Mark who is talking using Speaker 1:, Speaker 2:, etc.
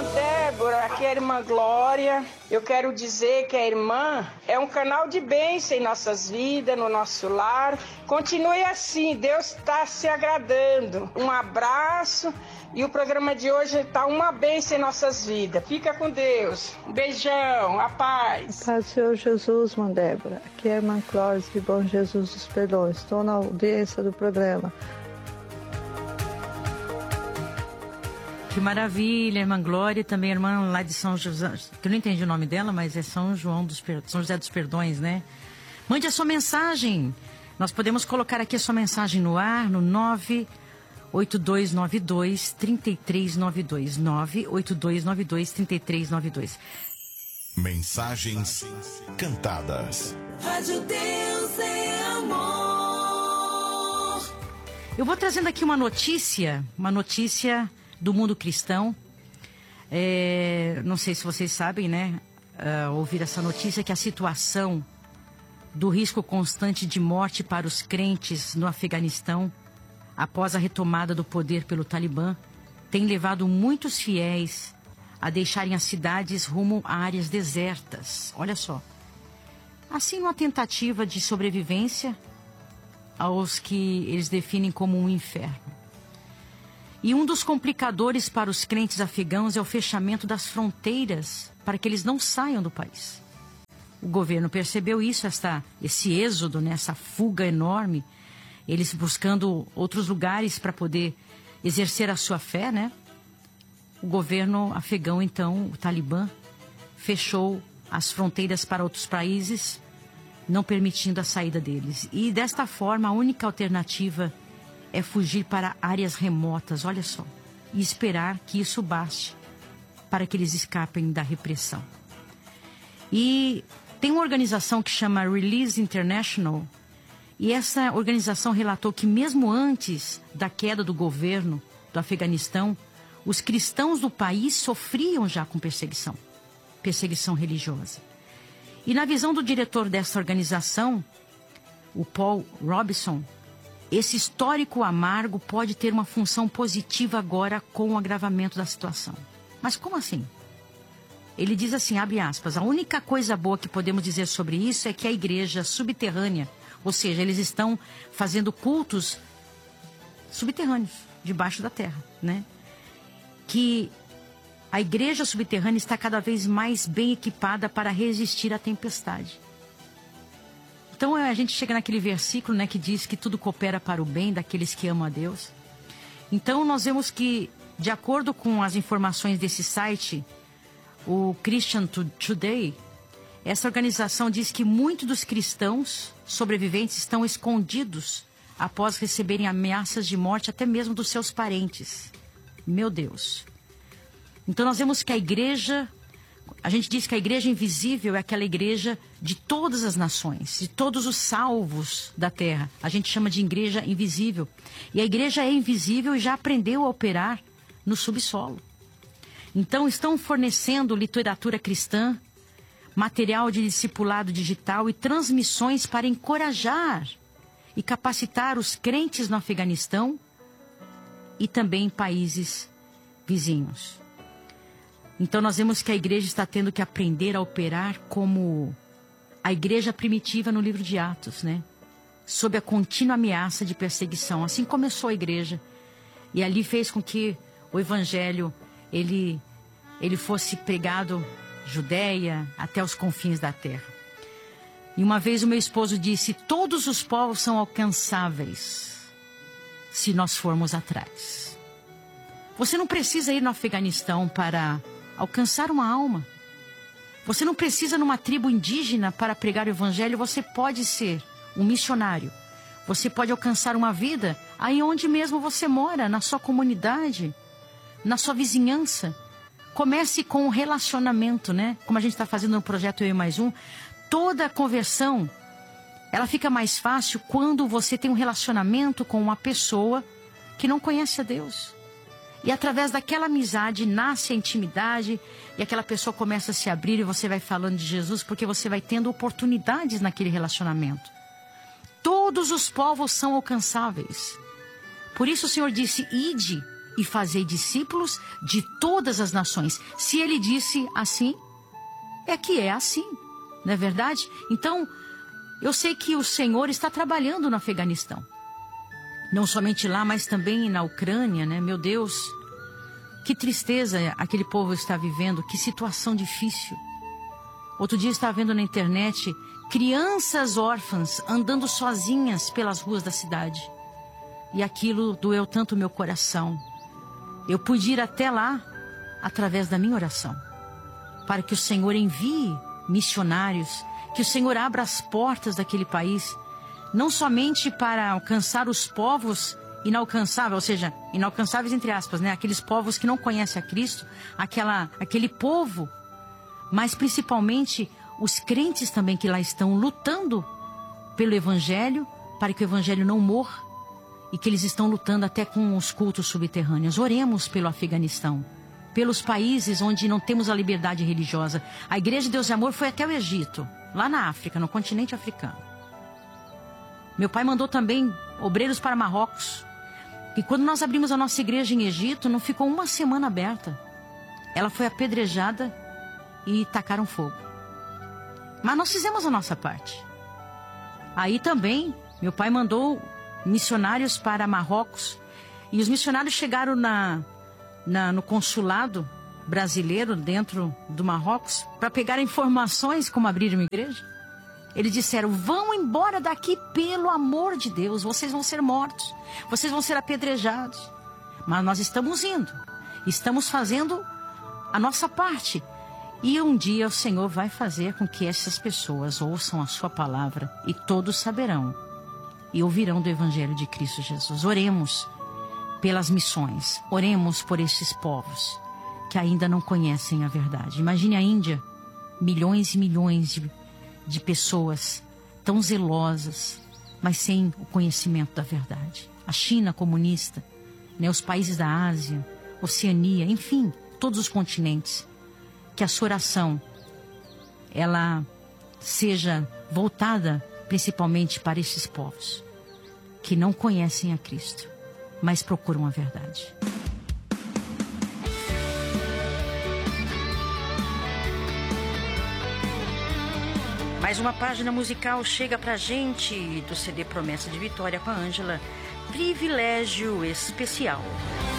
Speaker 1: Débora, aqui é a irmã Glória. Eu quero dizer que a irmã é um canal de bênção em nossas vidas, no nosso lar. Continue assim, Deus está se agradando. Um abraço e o programa de hoje está uma bênção em nossas vidas. Fica com Deus. Um beijão, a paz.
Speaker 2: Paz do Senhor Jesus, irmã Débora. Aqui é a irmã Clóris de Bom Jesus dos Perdões. Estou na audiência do programa.
Speaker 3: Que maravilha, irmã Glória, também irmã lá de São José, que eu não entendi o nome dela, mas é São José dos Perdões, Mande a sua mensagem. Nós podemos colocar aqui a sua mensagem no ar, no 98292-3392. 98292-3392.
Speaker 4: Mensagens cantadas.
Speaker 5: Rádio Deus é amor.
Speaker 3: Eu vou trazendo aqui uma notícia do mundo cristão. Não sei se vocês sabem, ouvir essa notícia, que a situação do risco constante de morte para os crentes no Afeganistão, após a retomada do poder pelo Talibã, tem levado muitos fiéis a deixarem as cidades rumo a áreas desertas. Olha só. Assim, uma tentativa de sobrevivência aos que eles definem como um inferno. E um dos complicadores para os crentes afegãos é o fechamento das fronteiras para que eles não saiam do país. O governo percebeu isso, esse êxodo, essa fuga enorme, eles buscando outros lugares para poder exercer a sua fé, O governo afegão, então, o Talibã, fechou as fronteiras para outros países, não permitindo a saída deles. E desta forma, a única alternativa é fugir para áreas remotas, olha só, e esperar que isso baste para que eles escapem da repressão. E tem uma organização que chama Release International, e essa organização relatou que mesmo antes da queda do governo do Afeganistão, os cristãos do país sofriam já com perseguição religiosa. E na visão do diretor dessa organização, o Paul Robeson, esse histórico amargo pode ter uma função positiva agora com o agravamento da situação. Mas como assim? Ele diz assim, abre aspas, a única coisa boa que podemos dizer sobre isso é que a igreja subterrânea, ou seja, eles estão fazendo cultos subterrâneos, debaixo da terra, Que a igreja subterrânea está cada vez mais bem equipada para resistir à tempestade. Então a gente chega naquele versículo, que diz que tudo coopera para o bem daqueles que amam a Deus. Então nós vemos que, de acordo com as informações desse site, o Christian Today, essa organização diz que muitos dos cristãos sobreviventes estão escondidos após receberem ameaças de morte até mesmo dos seus parentes. Meu Deus. Então nós vemos que a gente diz que a igreja invisível é aquela igreja de todas as nações, de todos os salvos da terra. A gente chama de igreja invisível. E a igreja é invisível e já aprendeu a operar no subsolo. Então estão fornecendo literatura cristã, material de discipulado digital e transmissões para encorajar e capacitar os crentes no Afeganistão e também em países vizinhos. Então nós vemos que a igreja está tendo que aprender a operar como a igreja primitiva no livro de Atos, Sob a contínua ameaça de perseguição. Assim começou a igreja. E ali fez com que o evangelho, ele fosse pregado Judeia até os confins da terra. E uma vez o meu esposo disse, todos os povos são alcançáveis se nós formos atrás. Você não precisa ir no Afeganistão para alcançar uma alma. Você não precisa numa tribo indígena para pregar o evangelho. Você pode ser um missionário. Você pode alcançar uma vida aí onde mesmo você mora, na sua comunidade, na sua vizinhança. Comece com um relacionamento, Como a gente está fazendo no projeto Eu Mais Um. Toda conversão, ela fica mais fácil quando você tem um relacionamento com uma pessoa que não conhece a Deus. E através daquela amizade nasce a intimidade e aquela pessoa começa a se abrir e você vai falando de Jesus porque você vai tendo oportunidades naquele relacionamento. Todos os povos são alcançáveis. Por isso o Senhor disse, ide e fazei discípulos de todas as nações. Se ele disse assim, é que é assim, não é verdade? Então, eu sei que o Senhor está trabalhando no Afeganistão. Não somente lá, mas também na Ucrânia, né? Meu Deus, que tristeza aquele povo está vivendo, que situação difícil. Outro dia eu estava vendo na internet crianças órfãs andando sozinhas pelas ruas da cidade. E aquilo doeu tanto o meu coração. Eu pude ir até lá através da minha oração, para que o Senhor envie missionários, que o Senhor abra as portas daquele país, não somente para alcançar os povos inalcançáveis, ou seja, inalcançáveis entre aspas, né? Aqueles povos que não conhecem a Cristo, aquele povo, mas principalmente os crentes também que lá estão lutando pelo Evangelho, para que o Evangelho não morra, e que eles estão lutando até com os cultos subterrâneos. Oremos pelo Afeganistão, pelos países onde não temos a liberdade religiosa. A Igreja de Deus de Amor foi até o Egito, lá na África, no continente africano. Meu pai mandou também obreiros para Marrocos. E quando nós abrimos a nossa igreja em Egito, não ficou uma semana aberta. Ela foi apedrejada e tacaram fogo. Mas nós fizemos a nossa parte. Aí também, meu pai mandou missionários para Marrocos. E os missionários chegaram no consulado brasileiro dentro do Marrocos para pegar informações como abrir uma igreja. Eles disseram: vão embora daqui, pelo amor de Deus, vocês vão ser mortos, vocês vão ser apedrejados. Mas nós estamos indo, estamos fazendo a nossa parte. E um dia o Senhor vai fazer com que essas pessoas ouçam a sua palavra e todos saberão e ouvirão do Evangelho de Cristo Jesus. Oremos pelas missões, oremos por esses povos que ainda não conhecem a verdade. Imagine a Índia, milhões e milhões de pessoas tão zelosas, mas sem o conhecimento da verdade. A China comunista, né, os países da Ásia, Oceania, enfim, todos os continentes. Que a sua oração, ela seja voltada principalmente para esses povos que não conhecem a Cristo, mas procuram a verdade. Mais uma página musical chega pra gente do CD Promessa de Vitória com a Ângela, Privilégio Especial.